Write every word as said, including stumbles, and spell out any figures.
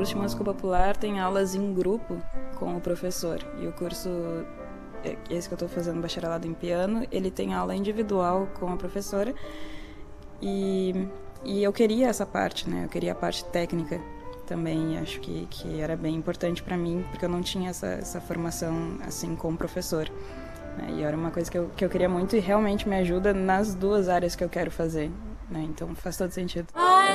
curso de música popular tem aulas em grupo com o professor. E o curso, esse que eu estou fazendo, bacharelado em piano, ele tem aula individual com a professora. E, e eu queria essa parte, né? Eu queria a parte técnica também. Acho que, que era bem importante para mim, porque eu não tinha essa, essa formação assim com o professor. Né? E era uma coisa que eu, que eu queria muito e realmente me ajuda nas duas áreas que eu quero fazer. Né? Então faz todo sentido.